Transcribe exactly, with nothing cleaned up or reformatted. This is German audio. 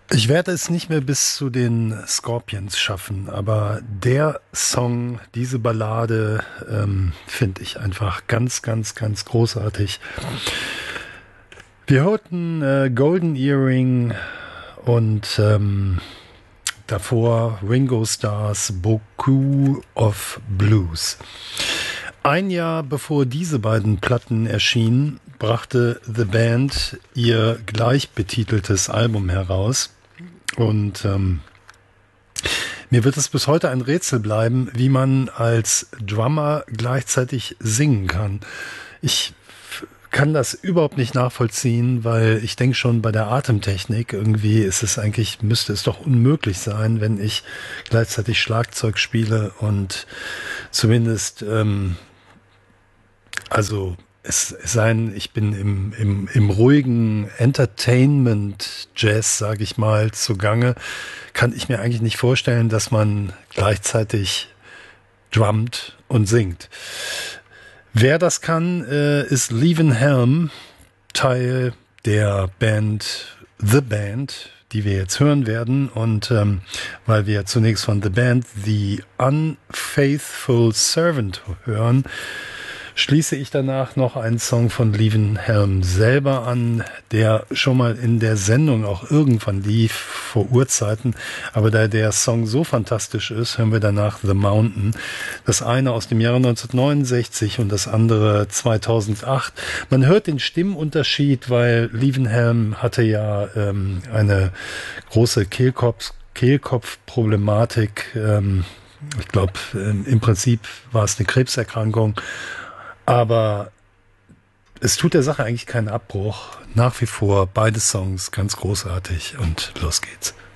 Ich werde es nicht mehr bis zu den Scorpions schaffen, aber der Song, diese Ballade, ähm, finde ich einfach ganz, ganz, ganz großartig. Wir hörten äh, Golden Earring und ähm, davor Ringo Starrs Beaucoup of Blues. Ein Jahr bevor diese beiden Platten erschienen, brachte The Band ihr gleich betiteltes Album heraus. Und ähm, mir wird es bis heute ein Rätsel bleiben, wie man als Drummer gleichzeitig singen kann. Ich kann das überhaupt nicht nachvollziehen, weil ich denke schon bei der Atemtechnik irgendwie ist es eigentlich, müsste es doch unmöglich sein, wenn ich gleichzeitig Schlagzeug spiele und zumindest, ähm, also es sein, ich bin im, im, im ruhigen Entertainment-Jazz, sage ich mal, zugange, kann ich mir eigentlich nicht vorstellen, dass man gleichzeitig drummt und singt. Wer das kann, äh, ist Levin Helm, Teil der Band The Band, die wir jetzt hören werden. Und ähm, weil wir zunächst von The Band The Unfaithful Servant hören, schließe ich danach noch einen Song von Levin Helm selber an, der schon mal in der Sendung auch irgendwann lief, vor Urzeiten. Aber da der Song so fantastisch ist, hören wir danach The Mountain. Das eine aus dem Jahre neunzehnhundertneunundsechzig und das andere zweitausendacht. Man hört den Stimmunterschied, weil Levin Helm hatte ja ähm, eine große Kehlkopf, Kehlkopfproblematik. Ähm, ich glaube, ähm, im Prinzip war es eine Krebserkrankung. Aber es tut der Sache eigentlich keinen Abbruch. Nach wie vor beide Songs ganz großartig und los geht's.